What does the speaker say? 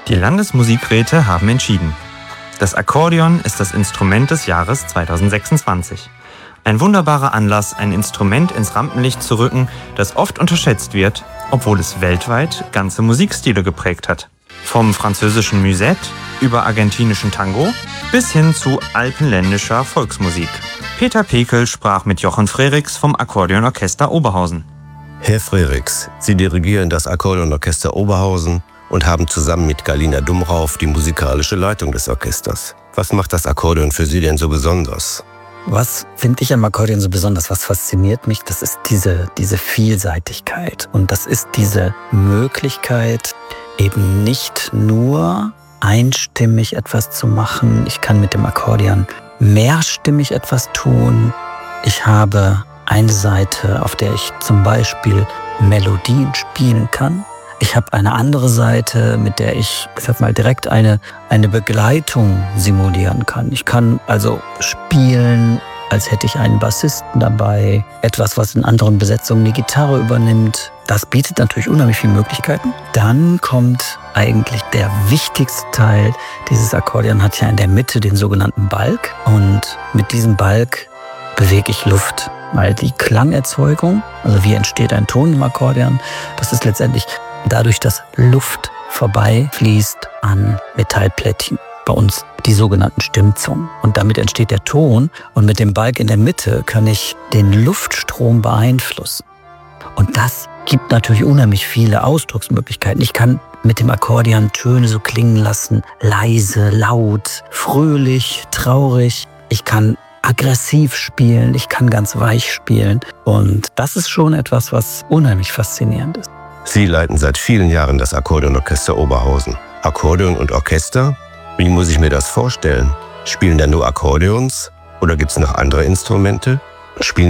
Die Landesmusikräte haben entschieden. Das Akkordeon ist das Instrument des Jahres 2026. Ein wunderbarer Anlass, ein Instrument ins Rampenlicht zu rücken, das oft unterschätzt wird, obwohl es weltweit ganze Musikstile geprägt hat. Vom französischen Musette über argentinischen Tango bis hin zu alpenländischer Volksmusik. Peter Pekel sprach mit Jochen Frerichs vom Akkordeonorchester Oberhausen. Herr Frerichs, Sie dirigieren das Akkordeonorchester Oberhausen und haben zusammen mit Galina Dumrauf die musikalische Leitung des Orchesters. Was macht das Akkordeon für Sie denn so besonders? Was finde ich am Akkordeon so besonders? Was fasziniert mich? Das ist diese Vielseitigkeit. Und das ist diese Möglichkeit, eben nicht nur einstimmig etwas zu machen. Ich kann mit dem Akkordeon mehrstimmig etwas tun. Ich habe eine Seite, auf der ich zum Beispiel Melodien spielen kann. Ich habe eine andere Seite, mit der ich sag mal, direkt eine Begleitung simulieren kann. Ich kann also spielen, als hätte ich einen Bassisten dabei. Etwas, was in anderen Besetzungen die Gitarre übernimmt. Das bietet natürlich unheimlich viele Möglichkeiten. Dann kommt eigentlich der wichtigste Teil. Dieses Akkordeon hat ja in der Mitte den sogenannten Balg. Und mit diesem Balg bewege ich Luft. Weil die Klangerzeugung, also wie entsteht ein Ton im Akkordeon, das ist letztendlich dadurch, dass Luft vorbeifließt an Metallplättchen. Bei uns die sogenannten Stimmzungen. Und damit entsteht der Ton. Und mit dem Balg in der Mitte kann ich den Luftstrom beeinflussen. Und das gibt natürlich unheimlich viele Ausdrucksmöglichkeiten. Ich kann mit dem Akkordeon Töne so klingen lassen. Leise, laut, fröhlich, traurig. Ich kann aggressiv spielen. Ich kann ganz weich spielen. Und das ist schon etwas, was unheimlich faszinierend ist. Sie leiten seit vielen Jahren das Akkordeonorchester Oberhausen. Akkordeon und Orchester? Wie muss ich mir das vorstellen? Spielen da nur Akkordeons? Oder gibt es noch andere Instrumente? Spielen